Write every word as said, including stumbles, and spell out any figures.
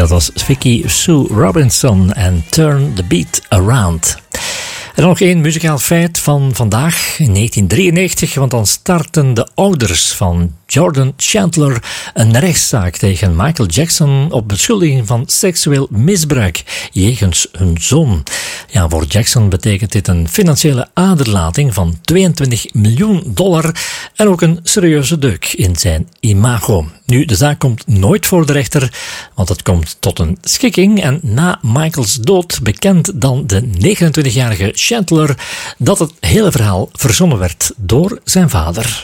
Dat was Vicky Sue Robinson en Turn the Beat Around. En nog één muzikaal feit van vandaag, in negentien drieënnegentig, want dan starten de ouders van Jordan Chandler een rechtszaak tegen Michael Jackson op beschuldiging van seksueel misbruik jegens hun zoon. Ja, voor Jackson betekent dit een financiële aderlating van tweeëntwintig miljoen dollar en ook een serieuze deuk in zijn imago. Nu, de zaak komt nooit voor de rechter, want het komt tot een schikking en na Michaels dood bekent dan de negenentwintigjarige Chandler dat het hele verhaal verzonnen werd door zijn vader.